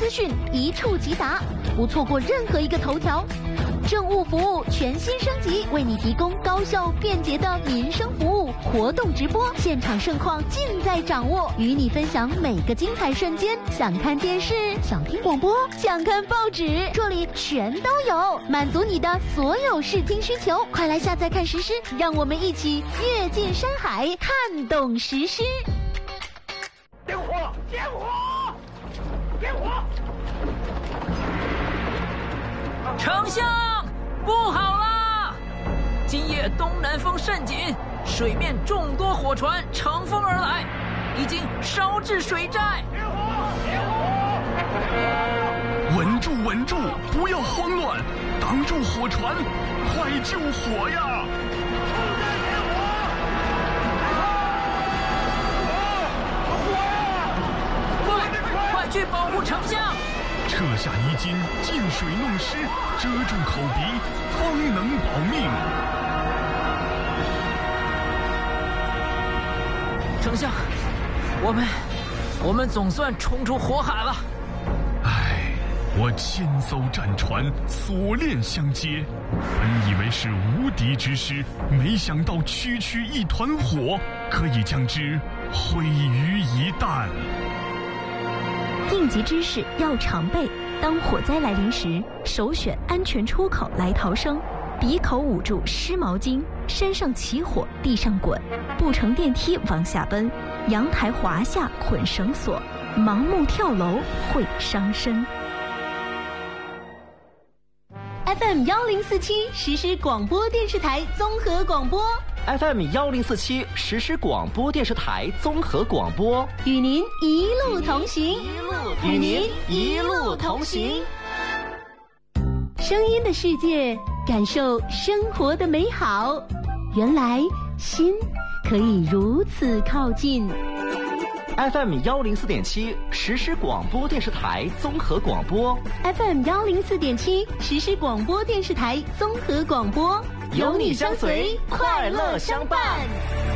资讯一触即达，不错过任何一个头条。政务服务全新升级，为你提供高效便捷的民生服务，活动直播，现场盛况尽在掌握，与你分享每个精彩瞬间。想看电视，想听广播，想看报纸，这里全都有，满足你的所有视听需求。快来下载看实施，让我们一起跃进山海，看懂实施。 点火！点火！点火！ 丞相，不好啦！今夜东南风甚紧，水面众多火船乘风而来，已经烧至水寨。 点火！点火！ 稳住，稳住，不要慌乱，挡住火船，快救火呀！ 快去保护丞相！ 撤下衣襟，进水弄湿，遮住口鼻，方能保命。 丞相，我们总算冲出火海了。 唉，我千艘战船锁链相接，本以为是无敌之师，没想到区区一团火，可以将之毁于一旦。 应急知识要常备，当火灾来临时，首选安全出口来逃生。鼻口捂住湿毛巾，山上起火地上滚，不乘电梯往下奔，阳台滑下捆绳索，盲目跳楼会伤身。FM 1047实施广播电视台综合广播。 FM 1047实施广播电视台综合广播， 与您一路同行， 与您一路同行。 声音的世界，感受生活的美好。原来心可以如此靠近。 FM 104.7实施广播电视台综合广播。 FM 104.7实施广播电视台综合广播， 有你相随，快乐相伴。